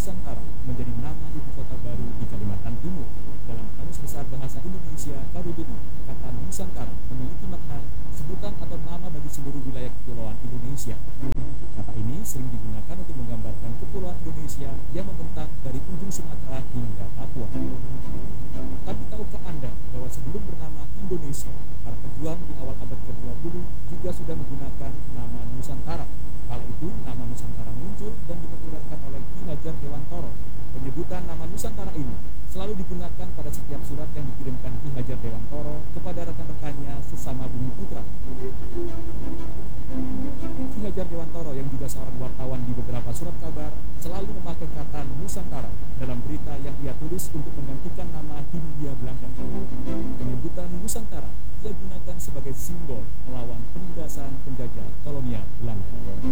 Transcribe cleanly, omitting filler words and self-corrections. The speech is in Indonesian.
Nusantara menjadi nama ibu kota baru di Kalimantan Timur. Dalam Kamus Besar Bahasa Indonesia KBBI, kata Nusantara memiliki makna sebutan atau nama bagi seluruh wilayah kepulauan Indonesia. Kata ini sering digunakan untuk menggambarkan kepulauan Indonesia yang membentang dari ujung Sumatera hingga Papua. Tapi tahukah Anda bahwa sebelum bernama Indonesia, para pejuang di awal abad ke-20 juga sudah menggunakan nama Nusantara. Kala itu nama Nusantara muncul dan dipopulerkan oleh Ki Hajar Dewantoro. Penyebutan nama Nusantara ini selalu digunakan pada setiap surat yang dikirimkan Ki Hajar Dewantoro kepada rekan-rekannya sesama Bumi Putra. Ki Hajar Dewantoro yang juga seorang wartawan di beberapa surat kabar selalu memakai kata Nusantara dalam berita yang ia tulis untuk menggantikan nama Hindia Belanda. Penyebutan Nusantara ia gunakan sebagai simbol melawan penindasan penjajah kolonial Belanda.